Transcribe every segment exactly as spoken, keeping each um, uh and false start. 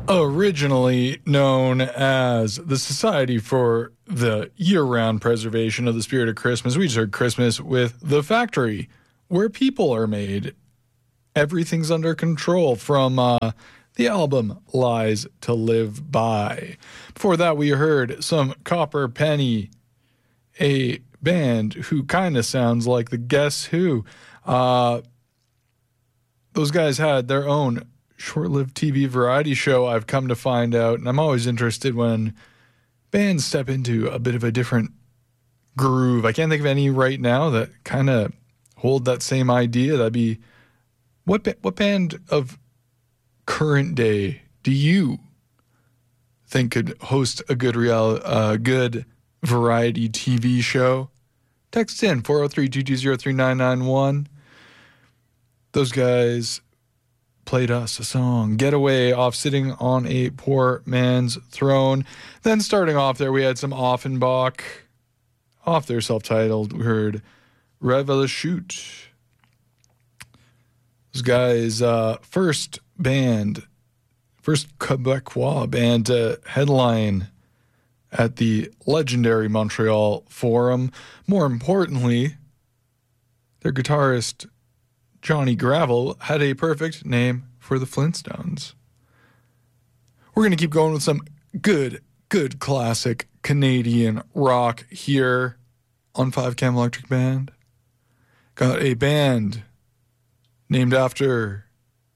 Originally known as the Society for the Year-Round Preservation of the Spirit of Christmas, we just heard Christmas with The Factory, where people are made. Everything's under control from uh, the album Lies to Live By. Before that, we heard some Copper Penny, a band who kind of sounds like the Guess Who. Uh, those guys had their own short-lived T V variety show, I've come to find out, and I'm always interested when bands step into a bit of a different groove. I can't think of any right now that kind of hold that same idea. That'd be, what what band of current day do you think could host a good real, uh, good variety T V show? Text in four oh three, two two zero, three nine nine one. Those guys played us a song, Getaway, off Sitting on a Poor Man's Throne. Then starting off there, we had some Offenbach. Off their self-titled, we heard Revelachute. Those guys, uh, first band, first Quebecois band to headline at the legendary Montreal Forum. More importantly, their guitarist Johnny Gravel had a perfect name for the Flintstones. We're going to keep going with some good, good classic Canadian rock here on five Cam Electric Band. Got a band named after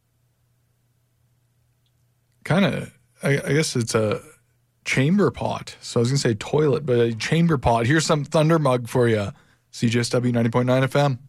kind of, I, I guess it's a chamber pot. So I was going to say toilet, but a chamber pot. Here's some Thunder Mug for you. C J S W ninety point nine F M.